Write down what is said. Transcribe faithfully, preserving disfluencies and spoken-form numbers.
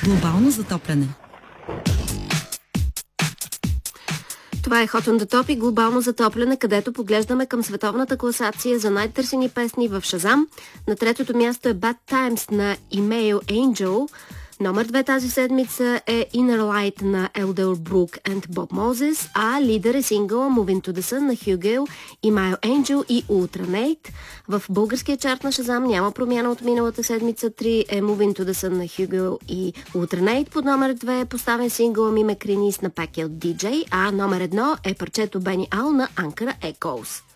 Глобално затопляне. Това е Hot on the Top, глобално затопляне, където поглеждаме към световната класация за най-търсени песни в Шазам. На третото място е Bad Times на Email Angel. Номер две тази седмица е Inner Light на Elder Brook and Bob Moses, а лидер е сингъла Moving to the Sun на Hugel, Email Angel и Ultranate. В българския чарт на Шазам няма промяна от миналата седмица. три е Moving to the Sun на Hugel и Ultranate. Под номер две е поставен сингъла Mimicry Niece на Pacquiao ди джей, а номер едно е парчето Benny Al на Ankara Echoes.